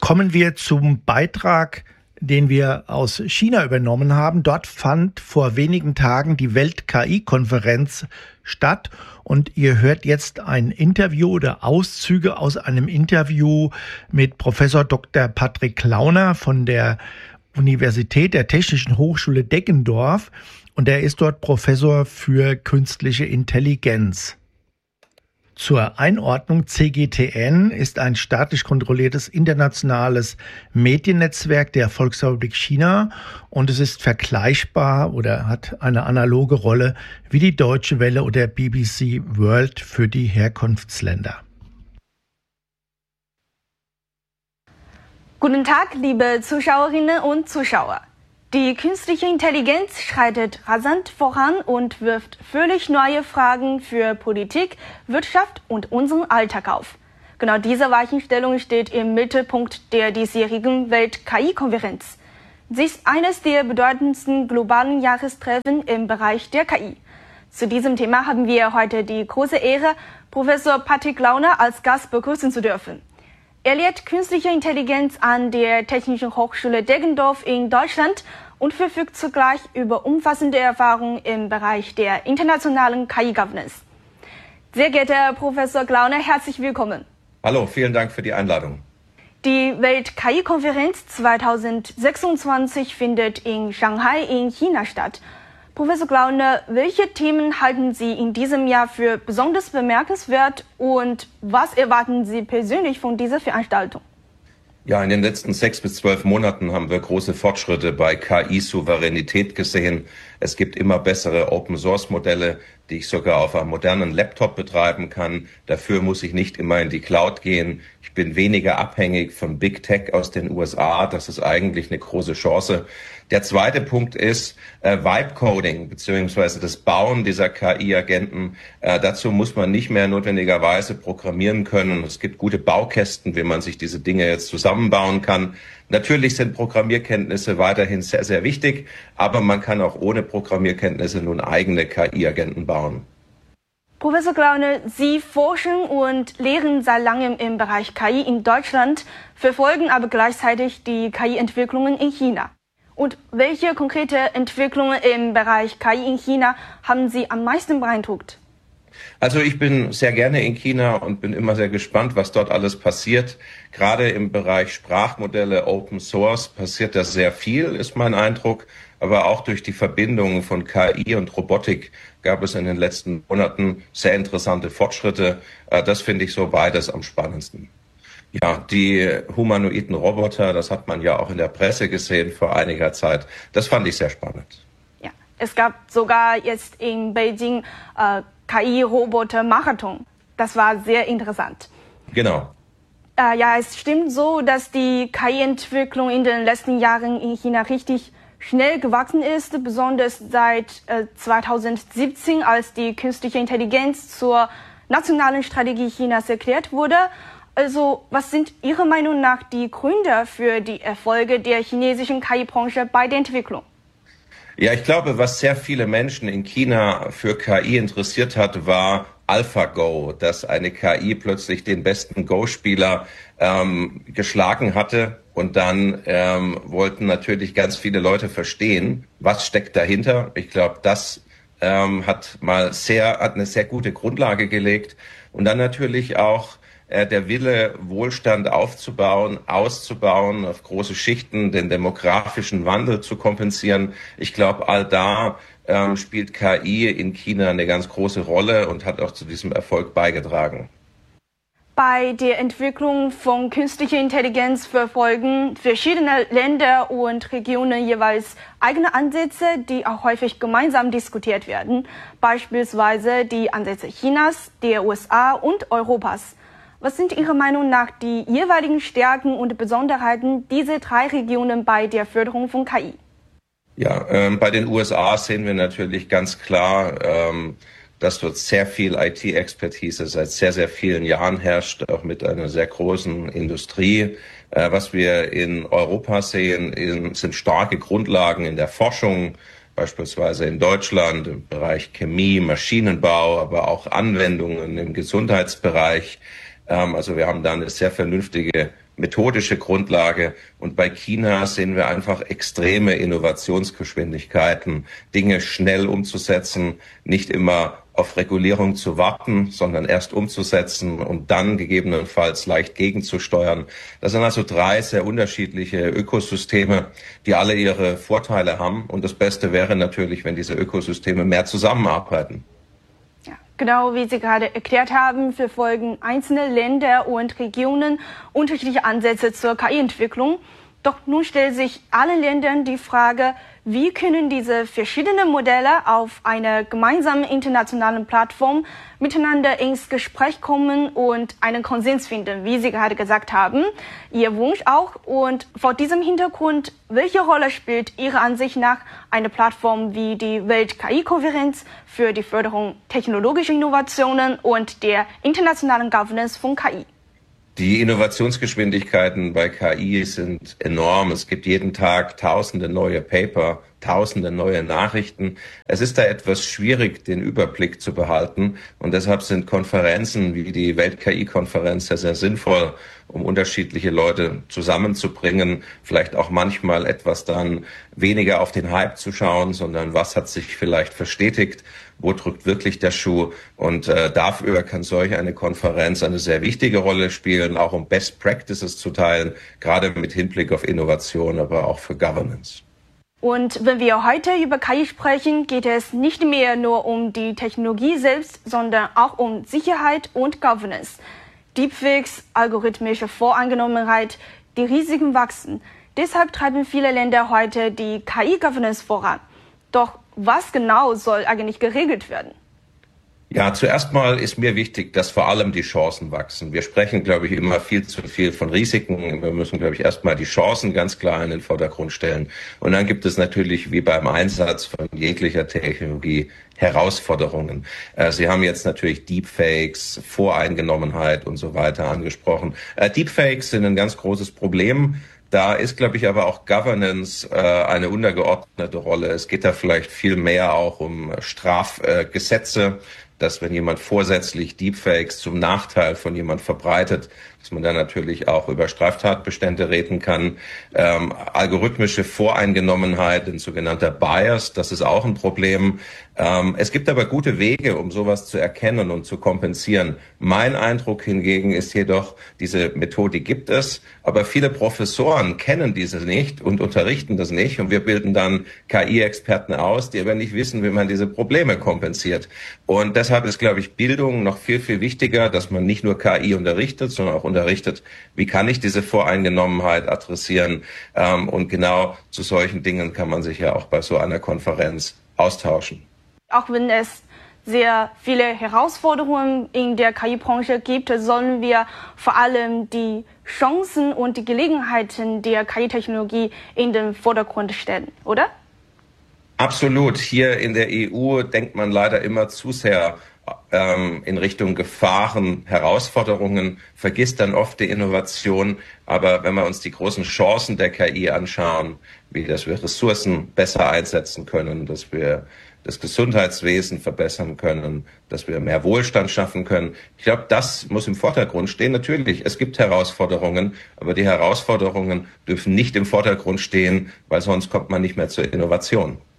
Kommen wir zum Beitrag, den wir aus China übernommen haben. Dort fand vor wenigen Tagen die Welt-KI-Konferenz statt und ihr hört jetzt ein Interview oder Auszüge aus einem Interview mit Professor Dr. Patrick Launer von der Universität der Technischen Hochschule Deggendorf und er ist dort Professor für künstliche Intelligenz. Zur Einordnung: CGTN ist ein staatlich kontrolliertes internationales Mediennetzwerk der Volksrepublik China und es ist vergleichbar oder hat eine analoge Rolle wie die Deutsche Welle oder BBC World für die Herkunftsländer. Guten Tag, liebe Zuschauerinnen und Zuschauer. Die künstliche Intelligenz schreitet rasant voran und wirft völlig neue Fragen für Politik, Wirtschaft und unseren Alltag auf. Genau diese Weichenstellung steht im Mittelpunkt der diesjährigen Welt-KI-Konferenz. Sie ist eines der bedeutendsten globalen Jahrestreffen im Bereich der KI. Zu diesem Thema haben wir heute die große Ehre, Professor Patrick Launer als Gast begrüßen zu dürfen. Er lehrt künstliche Intelligenz an der Technischen Hochschule Deggendorf in Deutschland und verfügt zugleich über umfassende Erfahrung im Bereich der internationalen KI-Governance. Sehr geehrter Herr Professor Launer, herzlich willkommen. Hallo, vielen Dank für die Einladung. Die Welt-KI-Konferenz 2026 findet in Shanghai in China statt. Professor Launer, welche Themen halten Sie in diesem Jahr für besonders bemerkenswert und was erwarten Sie persönlich von dieser Veranstaltung? Ja, in den letzten 6 bis 12 Monaten haben wir große Fortschritte bei KI-Souveränität gesehen. Es gibt immer bessere Open-Source-Modelle, die ich sogar auf einem modernen Laptop betreiben kann. Dafür muss ich nicht immer in die Cloud gehen. Ich bin weniger abhängig von Big Tech aus den USA. Das ist eigentlich eine große Chance. Der zweite Punkt ist Vibe-Coding beziehungsweise das Bauen dieser KI-Agenten. Dazu muss man nicht mehr notwendigerweise programmieren können. Es gibt gute Baukästen, wie man sich diese Dinge jetzt zusammenbauen kann. Natürlich sind Programmierkenntnisse weiterhin sehr, sehr wichtig, aber man kann auch ohne Programmierkenntnisse nun eigene KI-Agenten bauen. Professor Launer, Sie forschen und lehren seit langem im Bereich KI in Deutschland, verfolgen aber gleichzeitig die KI-Entwicklungen in China. Und welche konkrete Entwicklungen im Bereich KI in China haben Sie am meisten beeindruckt? Also ich bin sehr gerne in China und bin immer sehr gespannt, was dort alles passiert. Gerade im Bereich Sprachmodelle, Open Source passiert da sehr viel, ist mein Eindruck. Aber auch durch die Verbindung von KI und Robotik gab es in den letzten Monaten sehr interessante Fortschritte. Das finde ich so beides am spannendsten. Ja, die humanoiden Roboter, das hat man ja auch in der Presse gesehen vor einiger Zeit. Das fand ich sehr spannend. Ja, es gab sogar jetzt in Beijing KI-Roboter-Marathon. Das war sehr interessant. Genau. Ja, es stimmt so, dass die KI-Entwicklung in den letzten Jahren in China richtig schnell gewachsen ist, besonders seit 2017, als die künstliche Intelligenz zur nationalen Strategie Chinas erklärt wurde. Also, was sind Ihrer Meinung nach die Gründe für die Erfolge der chinesischen KI-Branche bei der Entwicklung? Ja, ich glaube, was sehr viele Menschen in China für KI interessiert hat, war AlphaGo, dass eine KI plötzlich den besten Go-Spieler geschlagen hatte. Und dann wollten natürlich ganz viele Leute verstehen, was steckt dahinter. Ich glaube, das hat eine sehr gute Grundlage gelegt. Und dann natürlich auch der Wille, Wohlstand aufzubauen, auszubauen, auf große Schichten, den demografischen Wandel zu kompensieren. Ich glaube, all da spielt KI in China eine ganz große Rolle und hat auch zu diesem Erfolg beigetragen. Bei der Entwicklung von künstlicher Intelligenz verfolgen verschiedene Länder und Regionen jeweils eigene Ansätze, die auch häufig gemeinsam diskutiert werden, beispielsweise die Ansätze Chinas, der USA und Europas. Was sind Ihrer Meinung nach die jeweiligen Stärken und Besonderheiten dieser 3 Regionen bei der Förderung von KI? Ja, bei den USA sehen wir natürlich ganz klar, dass dort sehr viel IT-Expertise seit sehr, sehr vielen Jahren herrscht, auch mit einer sehr großen Industrie. Was wir in Europa sehen, sind starke Grundlagen in der Forschung, beispielsweise in Deutschland im Bereich Chemie, Maschinenbau, aber auch Anwendungen im Gesundheitsbereich. Also wir haben da eine sehr vernünftige methodische Grundlage. Und bei China sehen wir einfach extreme Innovationsgeschwindigkeiten, Dinge schnell umzusetzen, nicht immer auf Regulierung zu warten, sondern erst umzusetzen und dann gegebenenfalls leicht gegenzusteuern. Das sind also 3 sehr unterschiedliche Ökosysteme, die alle ihre Vorteile haben. Und das Beste wäre natürlich, wenn diese Ökosysteme mehr zusammenarbeiten. Ja, genau wie Sie gerade erklärt haben, verfolgen einzelne Länder und Regionen unterschiedliche Ansätze zur KI-Entwicklung. Doch nun stellt sich allen Ländern die Frage, wie können diese verschiedenen Modelle auf einer gemeinsamen internationalen Plattform miteinander ins Gespräch kommen und einen Konsens finden, wie Sie gerade gesagt haben, Ihr Wunsch auch. Und vor diesem Hintergrund, welche Rolle spielt Ihrer Ansicht nach eine Plattform wie die Welt-KI-Konferenz für die Förderung technologischer Innovationen und der internationalen Governance von KI? Die Innovationsgeschwindigkeiten bei KI sind enorm. Es gibt jeden Tag tausende neue Paper, tausende neue Nachrichten. Es ist da etwas schwierig, den Überblick zu behalten. Und deshalb sind Konferenzen wie die Welt-KI-Konferenz sehr sinnvoll, um unterschiedliche Leute zusammenzubringen. Vielleicht auch manchmal etwas dann weniger auf den Hype zu schauen, sondern was hat sich vielleicht verstetigt, wo drückt wirklich der Schuh. Und dafür kann solch eine Konferenz eine sehr wichtige Rolle spielen, auch um Best Practices zu teilen, gerade mit Hinblick auf Innovation, aber auch für Governance. Und wenn wir heute über KI sprechen, geht es nicht mehr nur um die Technologie selbst, sondern auch um Sicherheit und Governance. Deepfakes, algorithmische Voreingenommenheit, die Risiken wachsen. Deshalb treiben viele Länder heute die KI-Governance voran. Doch was genau soll eigentlich geregelt werden? Ja, zuerst mal ist mir wichtig, dass vor allem die Chancen wachsen. Wir sprechen, glaube ich, immer viel zu viel von Risiken. Wir müssen, glaube ich, erstmal die Chancen ganz klar in den Vordergrund stellen. Und dann gibt es natürlich, wie beim Einsatz von jeglicher Technologie, Herausforderungen. Sie haben jetzt natürlich Deepfakes, Voreingenommenheit und so weiter angesprochen. Deepfakes sind ein ganz großes Problem. Da ist, glaube ich, aber auch Governance eine untergeordnete Rolle. Es geht da vielleicht viel mehr auch um Strafgesetze, dass wenn jemand vorsätzlich Deepfakes zum Nachteil von jemand verbreitet, dass man dann natürlich auch über Straftatbestände reden kann. Algorithmische Voreingenommenheit, ein sogenannter Bias, das ist auch ein Problem. Es gibt aber gute Wege, um sowas zu erkennen und zu kompensieren. Mein Eindruck hingegen ist jedoch, diese Methode gibt es, aber viele Professoren kennen diese nicht und unterrichten das nicht. Und wir bilden dann KI-Experten aus, die aber nicht wissen, wie man diese Probleme kompensiert. Und deshalb ist, glaube ich, Bildung noch viel, viel wichtiger, dass man nicht nur KI unterrichtet, sondern auch unterrichtet, wie kann ich diese Voreingenommenheit adressieren. Und genau zu solchen Dingen kann man sich ja auch bei so einer Konferenz austauschen. Auch wenn es sehr viele Herausforderungen in der KI-Branche gibt, sollen wir vor allem die Chancen und die Gelegenheiten der KI-Technologie in den Vordergrund stellen, oder? Absolut. Hier in der EU denkt man leider immer zu sehr in Richtung Gefahren, Herausforderungen, vergisst dann oft die Innovation. Aber wenn wir uns die großen Chancen der KI anschauen, wie dass wir Ressourcen besser einsetzen können, dass wir das Gesundheitswesen verbessern können, dass wir mehr Wohlstand schaffen können. Ich glaube, das muss im Vordergrund stehen. Natürlich, es gibt Herausforderungen, aber die Herausforderungen dürfen nicht im Vordergrund stehen, weil sonst kommt man nicht mehr zur Innovation.